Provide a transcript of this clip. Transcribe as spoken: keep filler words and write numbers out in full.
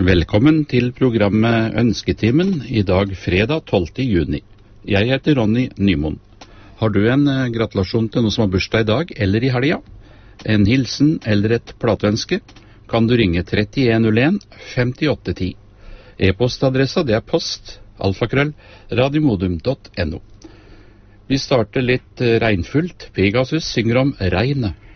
Velkommen til programmet Ønsketimen, i dag fredag tolvte juni. Jeg heter Ronny Nymoen. Har du en eh, gratulasjon til noen som har bursdag i dag eller i helga? En hilsen eller et plateønske? Kan du ringe trettien null en femtiåtte ti. E-postadressa det er post, alfakrøll, radiomodum punktum no. Vi starter litt eh, regnfullt. Pegasus synger om regnet.